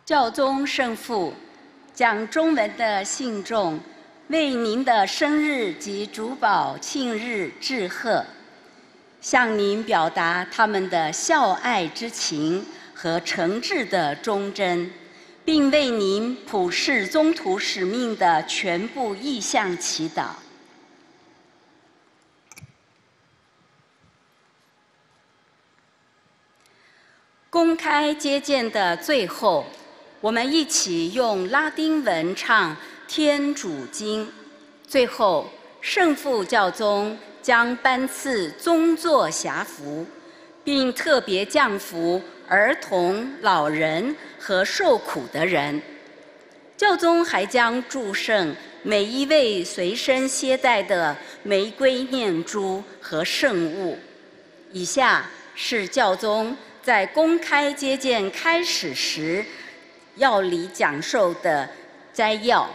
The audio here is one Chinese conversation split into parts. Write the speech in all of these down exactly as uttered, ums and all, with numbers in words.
教宗圣父将中文的信众为您的生日及主保庆日致贺，向您表达他们的孝爱之情和诚挚的忠贞，并为您普世宗徒使命的全部意向祈祷。公开接见的最后，我们一起用拉丁文唱《天主经》。最后，圣父教宗将颁赐宗座辖服，并特别降福儿童、老人和受苦的人。教宗还将祝圣每一位随身携带的玫瑰念珠和圣物。以下是教宗在公开接见开始时要理讲授的摘要。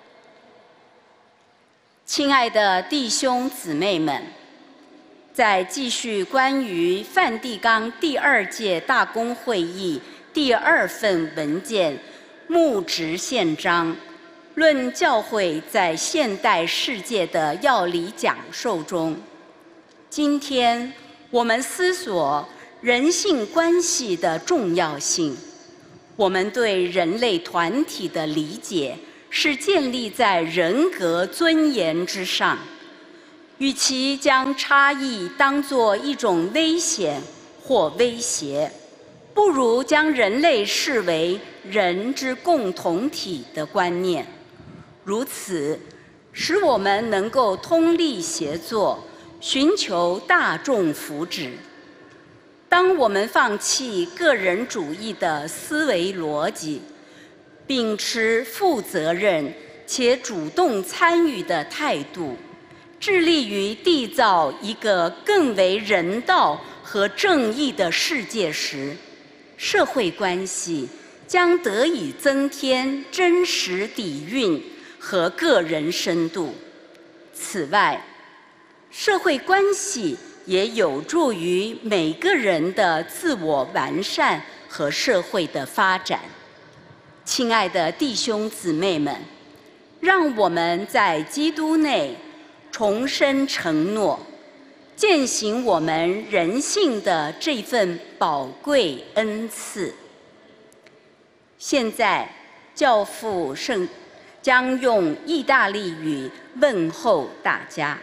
亲爱的弟兄姊妹们，在继续关于梵蒂冈第二届大公会议第二份文件牧职宪章论教会在现代世界的要理讲授中，今天我们思索人性关系的重要性。我们对人类团体的理解是建立在人格尊严之上，与其将差异当作一种危险或威胁，不如将人类视为人之共同体的观念。如此，使我们能够通力协作，寻求大众福祉。当我们放弃个人主义的思维逻辑，秉持负责任且主动参与的态度，致力于缔造一个更为人道和正义的世界时，社会关系将得以增添真实底蕴和个人深度。此外，社会关系也有助于每个人的自我完善和社会的发展。亲爱的弟兄姊妹们，让我们在基督内重申承诺，践行我们人性的这份宝贵恩赐。现在，教父圣将用意大利语问候大家。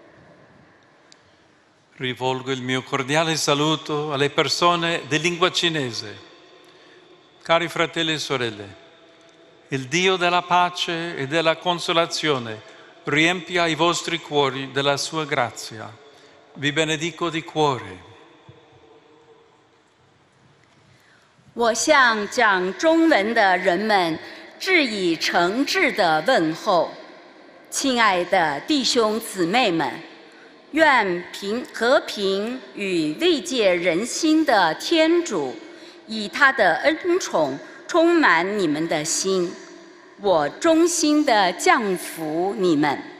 Rivolgo il mio cordiale saluto alle persone di lingua cinese. Cari fratelli e sorelle, il Dio della pace e della consolazione riempia i vostri cuori della sua grazia. Vi benedico di cuore. 我向讲中文的人们致以诚挚的问候，亲爱的弟兄姊妹们。愿平和平与慰藉人心的天主，以他的恩宠充满你们的心。我衷心地降福你们。